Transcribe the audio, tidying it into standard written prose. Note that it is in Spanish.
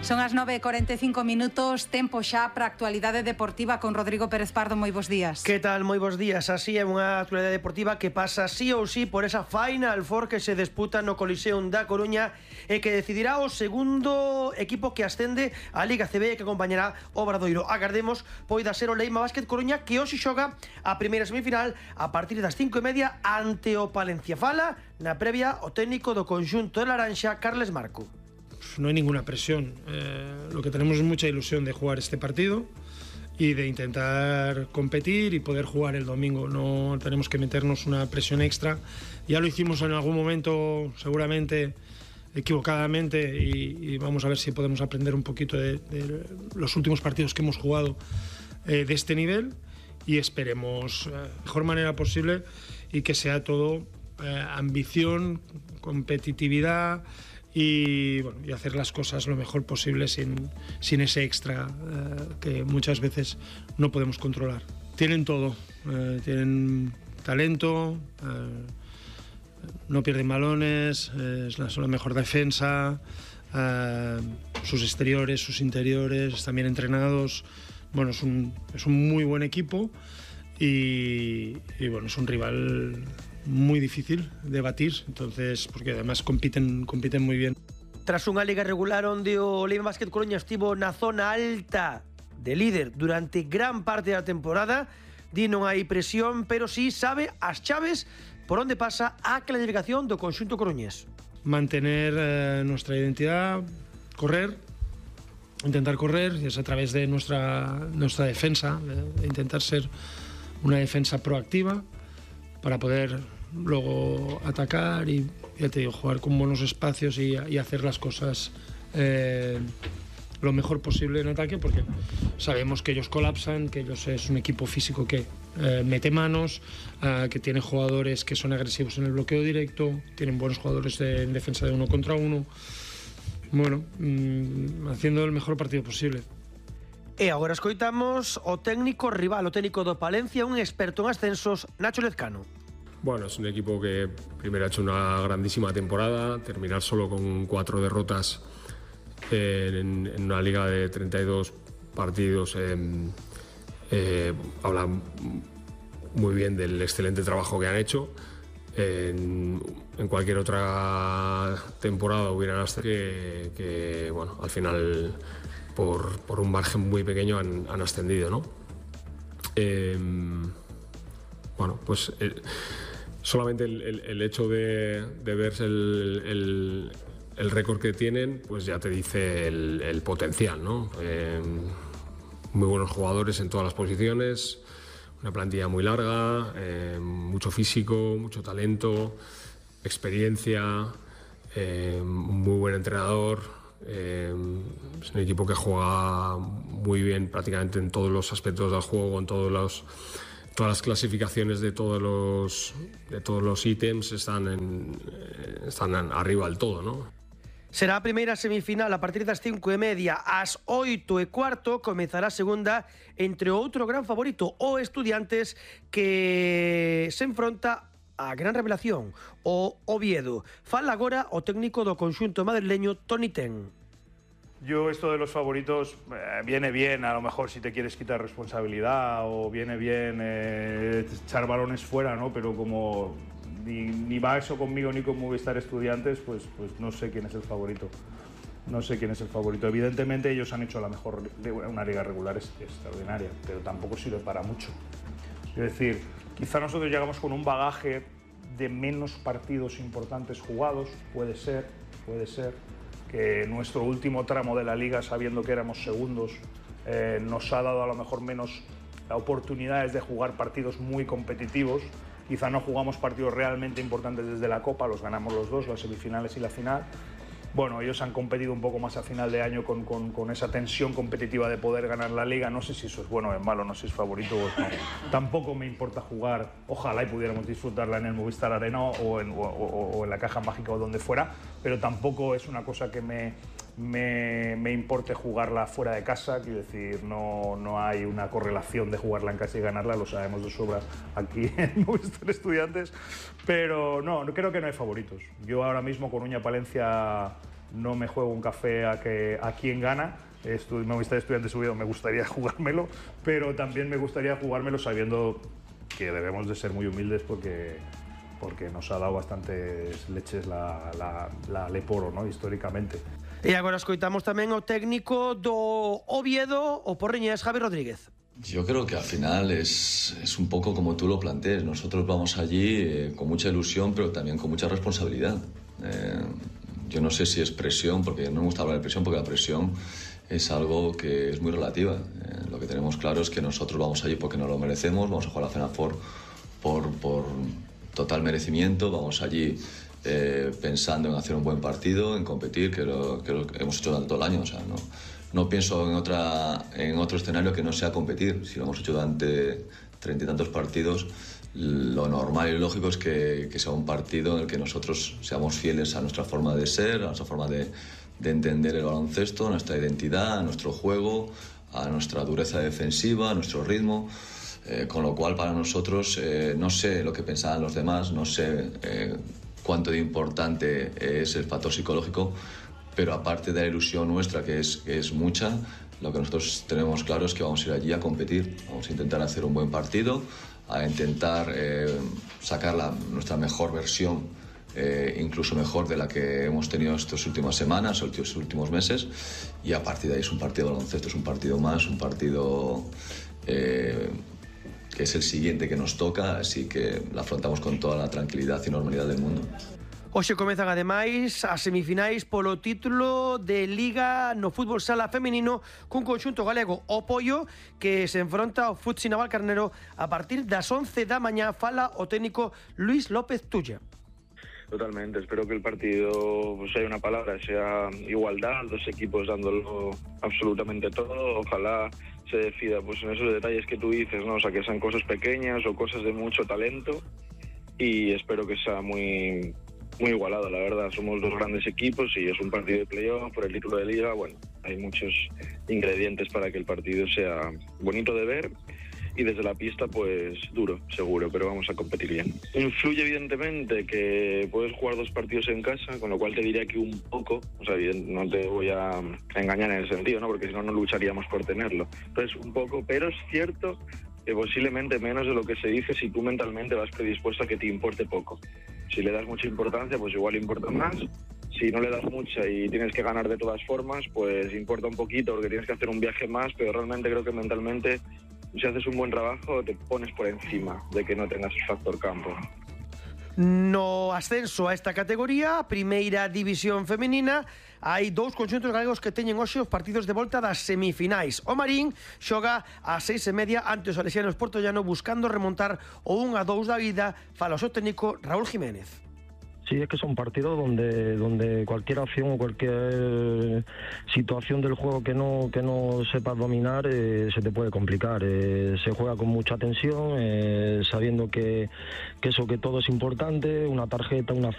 Son as 9:45, tempo xa para a actualidade deportiva con Rodrigo Pérez Pardo. Moi bons días. Que tal? Moi bons días. Así é unha actualidade deportiva que pasa sí ou sí por esa Final Four que se disputa no Coliseum da Coruña e que decidirá o segundo equipo que ascende á Liga CB e que acompañará o Obradoiro. Agardemos poida ser o Leima Básquet Coruña, que hoxe xoga a primeira semifinal a partir das 5:30 ante o Palencia. Fala na previa o técnico do conxunto de Laranxa, Carles Marco. No hay ninguna presión. Lo que tenemos es mucha ilusión de jugar este partido y de intentar competir y poder jugar el domingo. No tenemos que meternos una presión extra. Ya lo hicimos en algún momento, seguramente equivocadamente, y vamos a ver si podemos aprender un poquito de los últimos partidos que hemos jugado de este nivel, y esperemos la mejor manera posible y que sea todo ambición, competitividad y hacer las cosas lo mejor posible sin ese extra que muchas veces no podemos controlar. Tienen todo, tienen talento, no pierden balones, son la mejor defensa, sus exteriores, sus interiores, están bien entrenados. Bueno, es un muy buen equipo y bueno, es un rival muy difícil de batir, entonces, porque además compiten muy bien. Tras unha liga regular onde o Leima Básquet Coruña estivo na zona alta de líder durante gran parte da temporada, di non hai presión, pero sí sabe as chaves por onde pasa a clasificación do conxunto coruñés. Mantener nuestra identidad, intentar correr, y es a través de nuestra defensa, de intentar ser una defensa proactiva para poder luego atacar y, ya te digo, jugar con buenos espacios y hacer las cosas lo mejor posible en ataque, porque sabemos que ellos colapsan, que ellos es un equipo físico que mete manos, que tiene jugadores que son agresivos en el bloqueo directo, tienen buenos jugadores en defensa de 1 contra 1. Bueno, haciendo el mejor partido posible. E agora escoitamos o técnico rival, o técnico do Palencia, un experto en ascensos, Nacho Lezcano. Bueno, es un equipo que primero ha hecho una grandísima temporada, terminar solo con 4 derrotas en una liga de 32 partidos habla muy bien del excelente trabajo que han hecho. En cualquier otra temporada hubieran hasta que bueno, al final por un margen muy pequeño han ascendido, ¿no? Bueno, pues solamente el hecho de verse el récord que tienen, pues ya te dice el potencial, ¿no? Muy buenos jugadores en todas las posiciones, una plantilla muy larga, mucho físico, mucho talento, experiencia, muy buen entrenador. Es un equipo que juega muy bien prácticamente en todos los aspectos del juego, en todas las clasificaciones de todos los ítems están arriba del todo, ¿no? Será a primeira semifinal a partir das 5:30. Ás 8:15 comezará a segunda entre outro gran favorito, o Estudiantes, que se enfronta a gran revelación, o Oviedo. Fala agora o técnico do conxunto madrileño, Toni Ten. Yo esto de los favoritos viene bien, a lo mejor si te quieres quitar responsabilidad, o viene bien echar balones fuera, ¿no? Pero como ni va eso conmigo ni con Movistar Estudiantes, pues no sé quién es el favorito. No sé quién es el favorito. Evidentemente ellos han hecho la mejor, una liga regular extraordinaria, pero tampoco sirve para mucho. Es decir, quizá nosotros llegamos con un bagaje de menos partidos importantes jugados, puede ser que nuestro último tramo de la liga, sabiendo que éramos segundos, nos ha dado a lo mejor menos oportunidades de jugar partidos muy competitivos. Quizá no jugamos partidos realmente importantes desde la Copa, los ganamos los dos, las semifinales y la final. Bueno, ellos han competido un poco más a final de año con esa tensión competitiva de poder ganar la Liga. No sé si eso es bueno o es malo, no sé si es favorito o no. Tampoco me importa jugar, ojalá y pudiéramos disfrutarla en el Movistar Arena o en la Caja Mágica o donde fuera, pero tampoco es una cosa que me importe jugarla fuera de casa. Quiero decir, no hay una correlación de jugarla en casa y ganarla, lo sabemos de sobra aquí en Movistar Estudiantes, pero no, creo que no hay favoritos. Yo ahora mismo Coruña-Palencia no me juego un café a quién gana. Me gusta estudiante subido, me gustaría jugármelo, pero también me gustaría jugármelo sabiendo que debemos de ser muy humildes porque nos ha dado bastantes leches la Leporo, ¿no? Históricamente. E agora escoitamos tamén o técnico do Oviedo, o porriñés Javi Rodríguez. Yo creo que al final es un poco como tú lo plantees. Nosotros vamos allí con mucha ilusión, pero también con mucha responsabilidad. Yo no sé si es presión, porque no me gusta hablar de presión, porque la presión es algo que es muy relativa. Lo que tenemos claro es que nosotros vamos allí porque nos lo merecemos, vamos a jugar a Final Four por total merecimiento, vamos allí pensando en hacer un buen partido, en competir, que lo hemos hecho durante todo el año. O sea, no pienso en otro escenario que no sea competir. Si lo hemos hecho durante 30 y tantos partidos, lo normal y lógico es que sea un partido en el que nosotros seamos fieles a nuestra forma de ser, a nuestra forma de entender el baloncesto, a nuestra identidad, a nuestro juego, a nuestra dureza defensiva, a nuestro ritmo. Con lo cual, para nosotros, no sé lo que pensaban los demás, no sé cuánto de importante es el factor psicológico, pero aparte de la ilusión nuestra, que es mucha, lo que nosotros tenemos claro es que vamos a ir allí a competir. Vamos a intentar hacer un buen partido, a intentar sacar nuestra mejor versión, incluso mejor de la que hemos tenido estas últimas semanas o estos últimos meses, y a partir de ahí es un partido de baloncesto, es un partido más, un partido que es el siguiente que nos toca, así que lo afrontamos con toda la tranquilidad y normalidad del mundo. Hoxe comezan ademais as semifinais polo título de Liga no fútbol sala feminino cun conxunto galego, o Pollo, que se enfronta ao Futsi Navalcarnero a partir das 11 da mañá. Fala o técnico Luis López Tulla. Totalmente, espero que el partido, pues hay una palabra, sea igualdad, dos equipos dándolo absolutamente todo. Ojalá se decida pues en esos detalles que tú dices, ¿no? O sea, que sean cosas pequeñas o cosas de mucho talento, y espero que sea muy igualado, la verdad. Somos dos grandes equipos y es un partido de playoff por el título de liga. Bueno, hay muchos ingredientes para que el partido sea bonito de ver, y desde la pista pues duro, seguro, pero vamos a competir bien. Influye evidentemente que puedes jugar dos partidos en casa, con lo cual te diría que un poco, o sea, no te voy a engañar en ese sentido, ¿no? Porque si no, no lucharíamos por tenerlo. Entonces, un poco, pero es cierto que posiblemente menos de lo que se dice si tú mentalmente vas predispuesto a que te importe poco. Si le das mucha importancia, pues igual importa más. Si no le das mucha y tienes que ganar de todas formas, pues importa un poquito porque tienes que hacer un viaje más, pero realmente creo que mentalmente, si haces un buen trabajo, te pones por encima de que no tengas factor campo. No ascenso a esta categoría, primeira división femenina, hai dous conxuntos galegos que teñen hoxe os partidos de volta das semifinais. O Marín xoga ás 6:30 ante os salesianos portollano, buscando remontar o 1-2 da vida. Fala o seu técnico Raúl Jiménez. Sí, es que son partidos donde cualquier acción o cualquier situación del juego que no sepas dominar se te puede complicar. Se juega con mucha tensión, sabiendo que todo es importante, una tarjeta, una